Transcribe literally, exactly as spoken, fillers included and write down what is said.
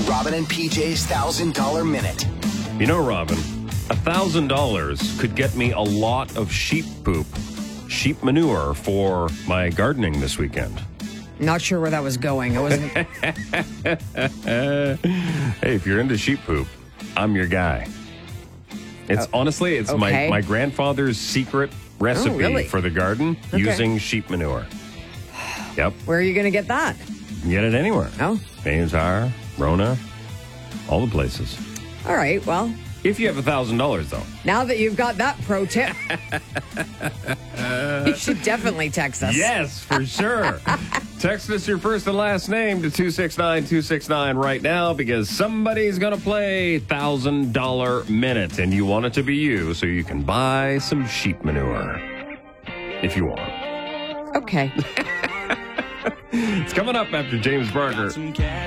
Robin and P J's one thousand dollars Minute. You know, Robin, one thousand dollars could get me a lot of sheep poop, sheep manure for my gardening this weekend. Not sure where that was going. I wasn't. Hey, if you're into sheep poop, I'm your guy. It's Oh, honestly, it's okay. my, my grandfather's secret recipe Oh, really? for the garden Okay. using sheep manure. Yep. Where are you going to get that? You can get it anywhere. Oh, Canadian Tire, Rona, all the places. all right. Well, If you have one thousand dollars, though. now that you've got that pro tip, you should definitely text us. Yes, for sure. Text us your first and last name to two six nine two six nine right now because somebody's going to play one thousand dollars Minute, and you want it to be you so you can buy some sheep manure if you want. Okay. It's coming up after James Barker.